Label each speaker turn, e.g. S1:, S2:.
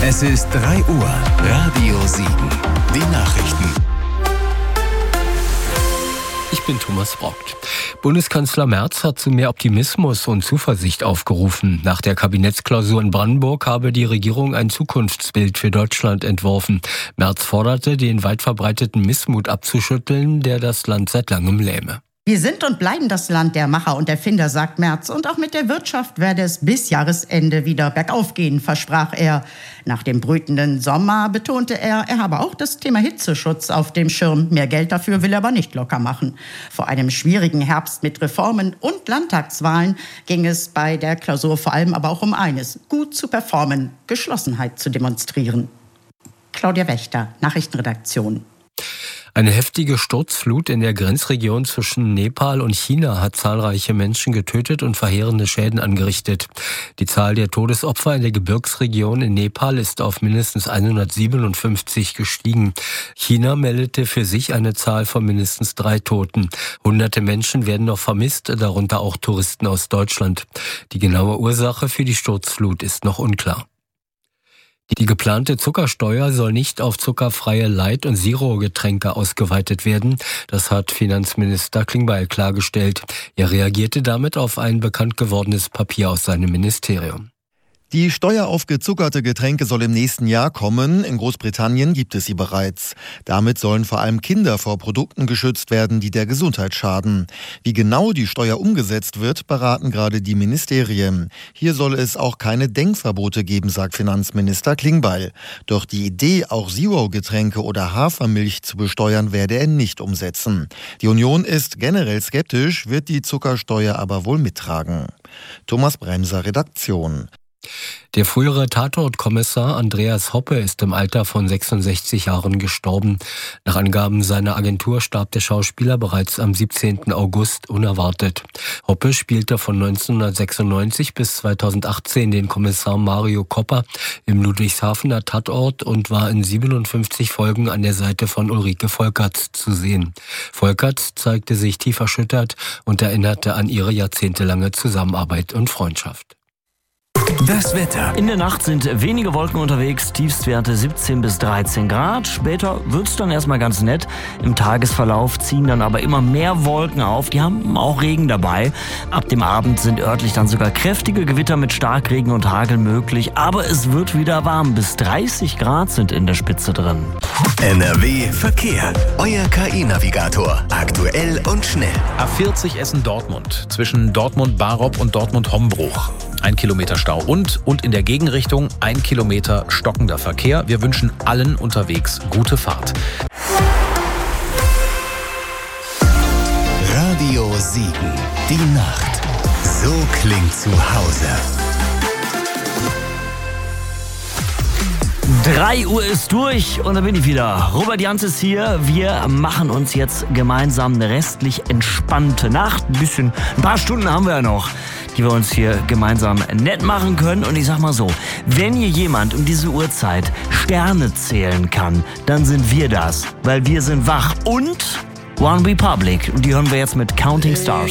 S1: Es ist 3 Uhr. Radio Siegen. Die Nachrichten.
S2: Ich bin Thomas Braucht. Bundeskanzler Merz hat zu mehr Optimismus und Zuversicht aufgerufen. Nach der Kabinettsklausur in Brandenburg habe die Regierung ein Zukunftsbild für Deutschland entworfen. Merz forderte, den weit verbreiteten Missmut abzuschütteln, der das Land seit langem lähme.
S3: Wir sind und bleiben das Land der Macher und Erfinder, sagt Merz. Und auch mit der Wirtschaft werde es bis Jahresende wieder bergauf gehen, versprach er. Nach dem brütenden Sommer betonte er habe auch das Thema Hitzeschutz auf dem Schirm. Mehr Geld dafür will er aber nicht locker machen. Vor einem schwierigen Herbst mit Reformen und Landtagswahlen ging es bei der Klausur vor allem aber auch um eines: gut zu performen, Geschlossenheit zu demonstrieren. Claudia Wächter, Nachrichtenredaktion.
S2: Eine heftige Sturzflut in der Grenzregion zwischen Nepal und China hat zahlreiche Menschen getötet und verheerende Schäden angerichtet. Die Zahl der Todesopfer in der Gebirgsregion in Nepal ist auf mindestens 157 gestiegen. China meldete für sich eine Zahl von mindestens 3 Toten. Hunderte Menschen werden noch vermisst, darunter auch Touristen aus Deutschland. Die genaue Ursache für die Sturzflut ist noch unklar. Die geplante Zuckersteuer soll nicht auf zuckerfreie Light- und Zero-Getränke ausgeweitet werden. Das hat Finanzminister Klingbeil klargestellt. Er reagierte damit auf ein bekannt gewordenes Papier aus seinem Ministerium.
S4: Die Steuer auf gezuckerte Getränke soll im nächsten Jahr kommen. In Großbritannien gibt es sie bereits. Damit sollen vor allem Kinder vor Produkten geschützt werden, die der Gesundheit schaden. Wie genau die Steuer umgesetzt wird, beraten gerade die Ministerien. Hier soll es auch keine Denkverbote geben, sagt Finanzminister Klingbeil. Doch die Idee, auch Zero-Getränke oder Hafermilch zu besteuern, werde er nicht umsetzen. Die Union ist generell skeptisch, wird die Zuckersteuer aber wohl mittragen. Thomas Bremser, Redaktion.
S2: Der frühere Tatortkommissar Andreas Hoppe ist im Alter von 66 Jahren gestorben. Nach Angaben seiner Agentur starb der Schauspieler bereits am 17. August unerwartet. Hoppe spielte von 1996 bis 2018 den Kommissar Mario Kopper im Ludwigshafener Tatort und war in 57 Folgen an der Seite von Ulrike Volkerts zu sehen. Volkerts zeigte sich tief erschüttert und erinnerte an ihre jahrzehntelange Zusammenarbeit und Freundschaft.
S1: Das Wetter.
S5: In der Nacht sind wenige Wolken unterwegs, Tiefstwerte 17 bis 13 Grad. Später wird's dann erstmal ganz nett. Im Tagesverlauf ziehen dann aber immer mehr Wolken auf. Die haben auch Regen dabei. Ab dem Abend sind örtlich dann sogar kräftige Gewitter mit Starkregen und Hagel möglich. Aber es wird wieder warm. Bis 30 Grad sind in der Spitze drin.
S1: NRW Verkehr. Euer KI-Navigator. Aktuell und schnell.
S6: A40 Essen-Dortmund. Zwischen Dortmund-Barop und Dortmund-Hombruch. 1 Kilometer Stau und in der Gegenrichtung 1 Kilometer stockender Verkehr. Wir wünschen allen unterwegs gute Fahrt.
S1: Radio Siegen. Die Nacht. So klingt zu Hause.
S5: 3 Uhr ist durch und da bin ich wieder. Robert Jans ist hier. Wir machen uns jetzt gemeinsam eine restlich entspannte Nacht. Ein paar Stunden haben wir ja noch, die wir uns hier gemeinsam nett machen können. Und ich sag mal so, wenn hier jemand um diese Uhrzeit Sterne zählen kann, dann sind wir das. Weil wir sind wach. Und One Republic. Und die hören wir jetzt mit Counting Stars.